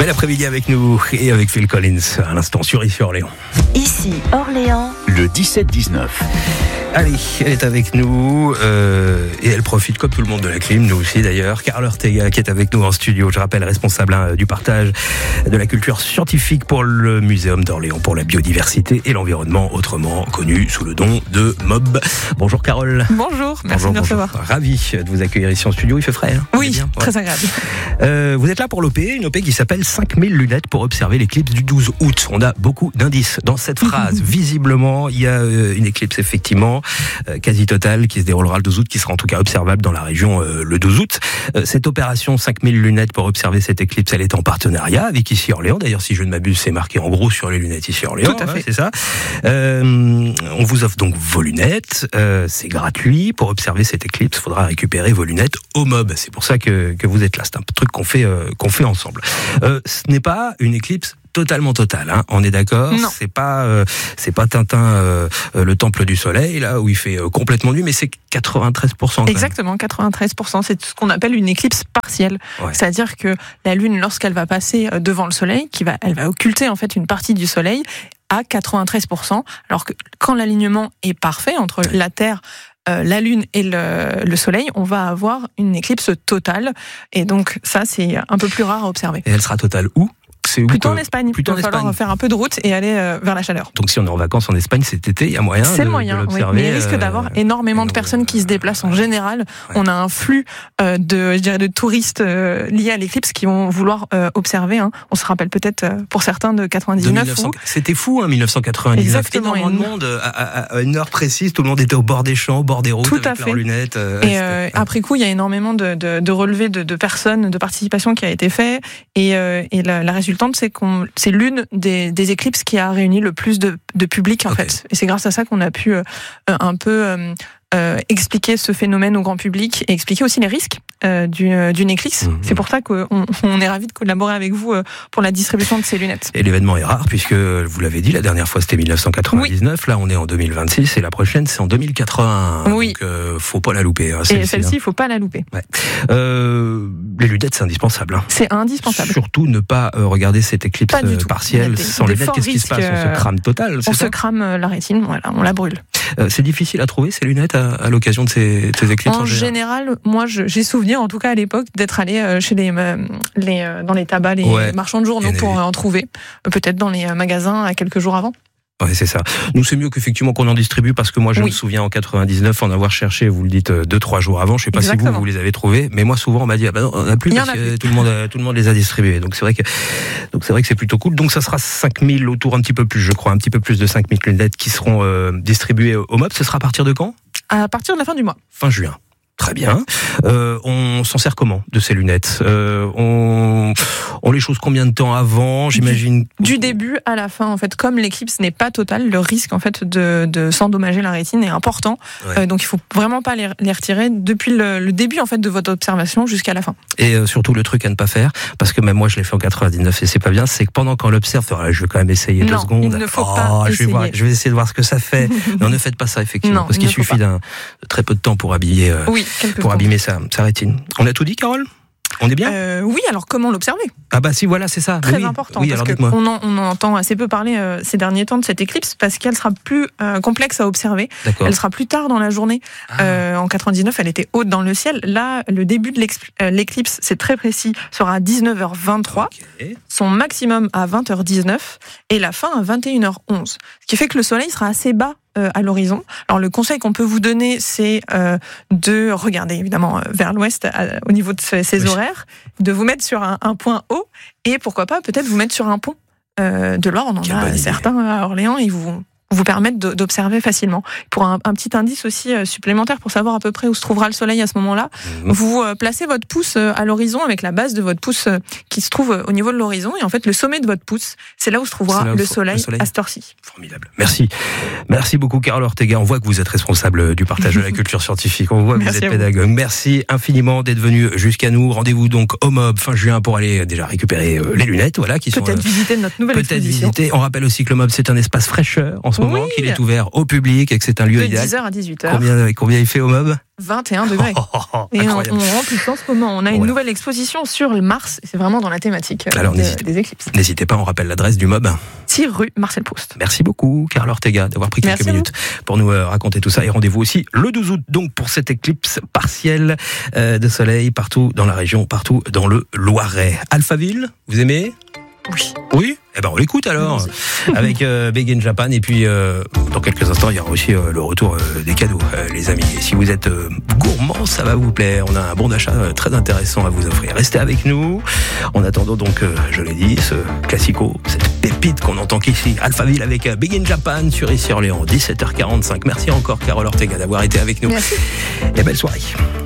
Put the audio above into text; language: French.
Bel après-midi avec nous et avec Phil Collins à l'instant sur Ici Orléans. Ici Orléans. Le 17-19. Allez, elle est avec nous et elle profite comme tout le monde de la clim, nous aussi d'ailleurs. Carole Ortega qui est avec nous en studio, je rappelle, responsable du partage de la culture scientifique pour le Muséum d'Orléans pour la biodiversité et l'environnement, autrement connu sous le nom de MOB. Bonjour Carole. Bonjour, merci de nous recevoir. Ravi de vous accueillir ici en studio, il fait frais. Hein, oui, bien, très agréable. Vous êtes là pour l'OP, une OP qui s'appelle 5000 lunettes pour observer l'éclipse du 12 août. On a beaucoup d'indices dans cette phrase. Visiblement, il y a une éclipse effectivement quasi totale qui se déroulera le 12 août, qui sera en tout cas observable dans la région le 12 août. Cette opération 5000 lunettes pour observer cette éclipse, elle est en partenariat avec Ici Orléans. D'ailleurs, si je ne m'abuse, c'est marqué en gros sur les lunettes Ici Orléans. Tout à fait. C'est ça. On vous offre donc vos lunettes. C'est gratuit. Pour observer cette éclipse, il faudra récupérer vos lunettes au MOB. C'est pour ça que vous êtes là. C'est un truc qu'on fait ensemble. Ce n'est pas une éclipse totalement totale, hein. On est d'accord. Non. C'est pas Tintin, le temple du soleil là où il fait complètement nuit, mais c'est 93%. Exactement, 93%. C'est ce qu'on appelle une éclipse partielle. Ouais. C'est-à-dire que la Lune, lorsqu'elle va passer devant le Soleil, elle va occulter en fait une partie du Soleil à 93%. Alors que quand l'alignement est parfait entre la Terre, la Lune et le Soleil, on va avoir une éclipse totale. Et donc ça, c'est un peu plus rare à observer. Et elle sera totale où ? Plutôt en Espagne. Il va falloir faire un peu de route et aller vers la chaleur. Donc si on est en vacances en Espagne cet été, il y a moyen de l'observer. Oui. Mais il risque d'avoir énormément de personnes qui se déplacent en général. Ouais. On a un flux de touristes liés à l'éclipse qui vont vouloir observer. Hein. On se rappelle peut-être pour certains de 99. C'était fou, hein, 1999. Exactement. Énormément de monde à une heure précise. Tout le monde était au bord des champs, au bord des routes, tout avec leurs lunettes. Et après coup, il y a énormément de relevés de personnes, de participation qui a été fait. Et la résultante, c'est l'une des éclipses qui a réuni le plus de public en fait. Et c'est grâce à ça qu'on a pu un peu expliquer ce phénomène au grand public et expliquer aussi les risques d'une éclipse. C'est pour ça qu'on est ravis de collaborer avec vous pour la distribution de ces lunettes. Et l'événement est rare puisque, vous l'avez dit, la dernière fois c'était 1999, oui. Là on est en 2026 et la prochaine c'est en 2081. Oui. Donc faut pas la louper. Hein, celle-ci, faut pas la louper. Ouais. Les lunettes c'est indispensable. Hein. C'est indispensable. Surtout ne pas regarder cette éclipse partielle sans lunettes. Qu'est-ce qui se passe ? On se crame total. On se crame la rétine, voilà, on la brûle. C'est difficile à trouver ces lunettes à l'occasion de ces éclipses en général, moi j'ai souvenir en tout cas à l'époque d'être allé chez dans les tabacs, les marchands de journaux pour en trouver, peut-être dans les magasins à quelques jours avant. Ouais, c'est ça. Nous, c'est mieux qu'effectivement qu'on en distribue parce que moi, je me souviens en 99 en avoir cherché, vous le dites, 2-3 jours avant. Je sais pas si vous les avez trouvés, mais moi, souvent, on m'a dit, ah ben non, on n'a plus parce que tout le monde les a distribués. Donc, c'est vrai que c'est plutôt cool. Donc, ça sera 5000 autour, un petit peu plus, je crois, un petit peu plus de 5000 lunettes qui seront distribuées au MOB. Ce sera à partir de quand? À partir de la fin du mois. Fin juin. Très bien. On s'en sert comment de ces lunettes? On les chose combien de temps avant, j'imagine? Du début à la fin, en fait. Comme l'éclipse n'est pas totale, le risque en fait de s'endommager la rétine est important. Ouais. Donc il faut vraiment pas les retirer depuis le début en fait de votre observation jusqu'à la fin. Et surtout le truc à ne pas faire, parce que même moi je l'ai fait en 99 et c'est pas bien, c'est que pendant qu'on l'observe, je vais quand même essayer 2 secondes. Il ne faut pas essayer. Je vais essayer de voir ce que ça fait. Non, ne faites pas ça effectivement, parce qu'il suffit de très peu de temps pour habiller. Pour abîmer sa rétine. On a tout dit, Carole ? On est bien ? Oui, alors comment l'observer ? Ah bah si, voilà, c'est ça. Très important, parce qu'on en entend assez peu parler ces derniers temps de cette éclipse, parce qu'elle sera plus complexe à observer. D'accord. Elle sera plus tard dans la journée. En 99, elle était haute dans le ciel. Là, le début de l'éclipse, c'est très précis, sera à 19h23, son maximum à 20h19, et la fin à 21h11. Ce qui fait que le soleil sera assez bas à l'horizon. Alors le conseil qu'on peut vous donner, c'est de regarder évidemment vers l'ouest au niveau de ces horaires, de vous mettre sur un point haut et pourquoi pas peut-être vous mettre sur un pont de Loire. On en a certains à Orléans et vous permettre d'observer facilement. Pour un petit indice aussi supplémentaire pour savoir à peu près où se trouvera le soleil à ce moment-là, vous placez votre pouce à l'horizon avec la base de votre pouce qui se trouve au niveau de l'horizon et en fait le sommet de votre pouce, c'est là où se trouvera le soleil à cette heure-ci. Formidable. Merci beaucoup Carole Ortega. On voit que vous êtes responsable du partage de la culture scientifique. On voit que vous êtes pédagogue. Merci infiniment d'être venu jusqu'à nous. Rendez-vous donc au MOB fin juin pour aller déjà récupérer les lunettes, voilà, qui sont visiter notre nouvelle exposition. On rappelle aussi que le MOB c'est un espace fraîcheur en ce ce moment, qu'il est ouvert au public et que c'est un lieu de idéal. De 10h à 18h. Combien il fait au MOB ? 21 degrés. Et on remplit en ce moment. On a une nouvelle exposition sur le Mars. C'est vraiment dans la thématique des éclipses. N'hésitez pas, on rappelle l'adresse du MOB. 6 rue Marcel Proust. Merci beaucoup, Carole Ortega, d'avoir pris quelques minutes pour nous raconter tout ça. Et rendez-vous aussi le 12 août, donc, pour cette éclipse partielle de soleil partout dans la région, partout dans le Loiret. Alphaville, vous aimez ? Oui. Oui ? Eh ben on l'écoute alors avec Big in Japan, et puis dans quelques instants il y aura aussi le retour des cadeaux, les amis. Et si vous êtes gourmand, ça va vous plaire. On a un bon d'achat très intéressant à vous offrir. Restez avec nous. En attendant donc, je l'ai dit, ce classico, cette pépite qu'on entend qu'ici, Alphaville avec Big in Japan sur Ici Orléans, 17h45. Merci encore Carole Ortega d'avoir été avec nous. Merci. Et belle soirée.